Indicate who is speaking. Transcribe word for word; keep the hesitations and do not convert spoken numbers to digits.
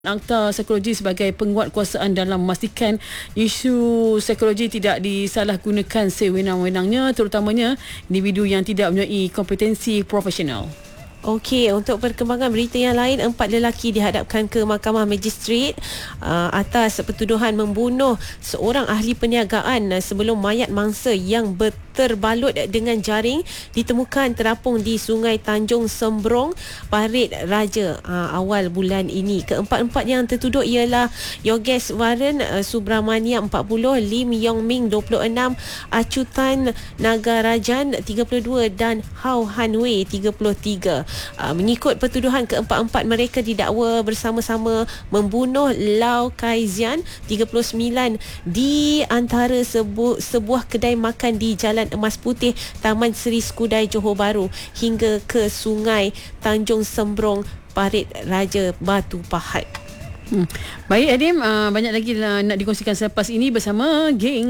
Speaker 1: Akta psikologi sebagai penguatkuasaan dalam memastikan isu psikologi tidak disalahgunakan sewenang-wenangnya, terutamanya individu yang tidak mempunyai kompetensi profesional.
Speaker 2: Okey, untuk perkembangan berita yang lain, empat lelaki dihadapkan ke Mahkamah Magistrate uh, atas pertuduhan membunuh seorang ahli perniagaan uh, sebelum mayat mangsa yang terbalut dengan jaring ditemukan terapung di Sungai Tanjung Sembrong, Parit Raja uh, awal bulan ini. Keempat-empat yang tertuduh ialah Yogesh Waran uh, Subramania empat puluh, Lim Yong Ming dua puluh enam, Acutan Nagarajan tiga puluh dua dan Hao Han Wei tiga puluh tiga. Uh, mengikut pertuduhan, keempat-empat mereka didakwa bersama-sama membunuh Lau Kai Zian tiga puluh sembilan di antara sebu- sebuah kedai makan di Jalan Emas Putih, Taman Seri Skudai, Johor Bahru hingga ke Sungai Tanjung Sembrong, Parit Raja, Batu Pahat.
Speaker 1: Hmm. Baik Adim, uh, banyak lagi lah nak dikongsikan selepas ini bersama geng